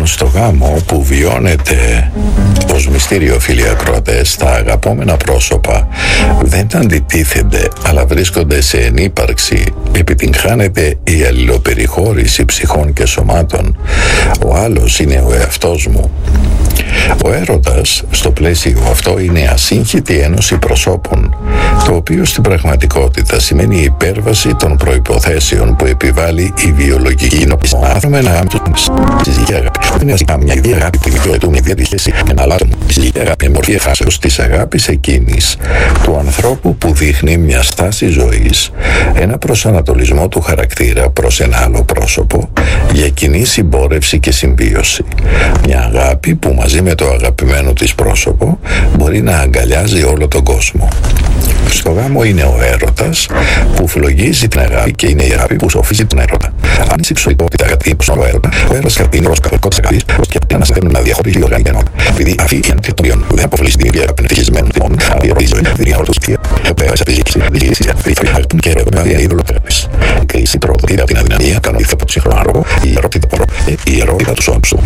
στο γάμο που βιώνεται ως μυστήριο, φίλοι ακροατές, τα αγαπόμενα πρόσωπα δεν αντιτίθενται αλλά βρίσκονται σε ενύπαρξη. Επιτυγχάνεται η αλληλοπεριχώρηση ψυχών και σωμάτων. Ο άλλος είναι ο εαυτός μου. Ο έρωτας στο πλαίσιο αυτό είναι ασύγχυτη ένωση προσώπων, το οποίο στην πραγματικότητα σημαίνει η υπέρβαση των προϋποθέσεων που επιβάλλει η βιολογική νόηση. Μάθαμε να συζυγική αγάπη. Δεν είναι μια ιδέα αγάπη που δημιουργούμε ιδιαίτερη σχέση με ένα άλλο άτομο. Η συζυγική αγάπη είναι μορφή εφάσεως της αγάπης εκείνης, του ανθρώπου που δείχνει μια στάση ζωής, ένα προσανατολισμό του χαρακτήρα προς ένα άλλο πρόσωπο για κοινή συμπόρευση και συμβίωση. Μια αγάπη που μαζί με το αγαπημένο της πρόσωπο μπορεί να αγκαλιάζει όλο τον κόσμο. Στο γάμο είναι ο έρωτας που φλογίζει την αγάπη και είναι η αγάπη που σοφίζει τον έρωτα. Αν η σεξουαλικότητα κατήψει τον έρωτα, ο έρωτας κατείνει ως καθολικό της αγάπης και πρέπει να στέλνουν να διαχωρίζει οι οργάνοι ενών. Επειδή αυτή η αντίθεση των ιών δεν αποφελεί στην ίδια αγάπη ευτυχισμένων τιμών, αφιερώνει η ζωή, δίνει αορτοστία, επέμβαση απεζήξη, διοίκηση, φρυφρυφάρτουν και ερευνά ειδωλοτρέπης. Η κρίση τροφοδοτείται από την αδυναμία, κανονίζεται από τον σύγχρονο άνθρωπο, η ερώτητα του σώματος του.